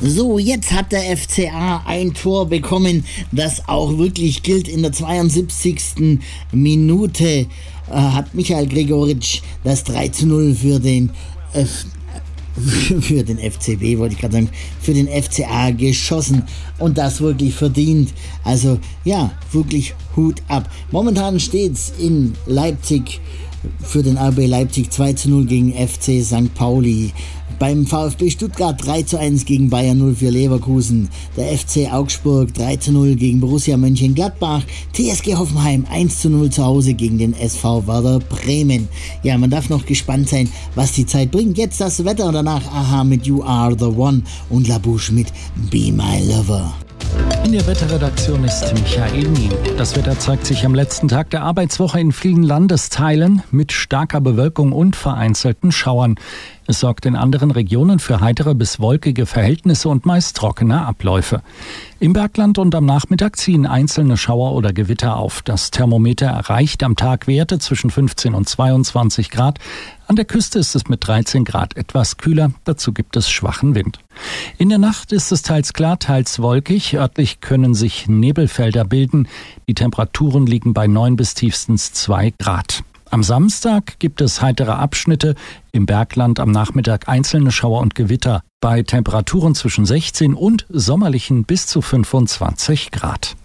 So, jetzt hat der FCA ein Tor bekommen, das auch wirklich gilt. In der 72. Minute hat Michael Gregoritsch das 3:0 für den FCB, wollte ich gerade sagen, für den FCA geschossen und das wirklich verdient. Also ja, wirklich Hut ab. Momentan steht's in Leipzig für den RB Leipzig 2:0 gegen FC St. Pauli. Beim VfB Stuttgart 3:1 gegen Bayern 04 Leverkusen. Der FC Augsburg 3:0 gegen Borussia Mönchengladbach. TSG Hoffenheim 1:0 zu Hause gegen den SV Werder Bremen. Ja, man darf noch gespannt sein, was die Zeit bringt. Jetzt das Wetter und danach Aha mit You Are The One und La Bouche mit Be My Lover. In der Wetterredaktion ist Michael Mien. Das Wetter zeigt sich am letzten Tag der Arbeitswoche in vielen Landesteilen mit starker Bewölkung und vereinzelten Schauern. Es sorgt in anderen Regionen für heitere bis wolkige Verhältnisse und meist trockene Abläufe. Im Bergland und am Nachmittag ziehen einzelne Schauer oder Gewitter auf. Das Thermometer erreicht am Tag Werte zwischen 15 und 22 Grad. An der Küste ist es mit 13 Grad etwas kühler. Dazu gibt es schwachen Wind. In der Nacht ist es teils klar, teils wolkig. Örtlich können sich Nebelfelder bilden. Die Temperaturen liegen bei 9 bis tiefstens 2 Grad. Am Samstag gibt es heitere Abschnitte, im Bergland am Nachmittag einzelne Schauer und Gewitter bei Temperaturen zwischen 16 und sommerlichen bis zu 25 Grad.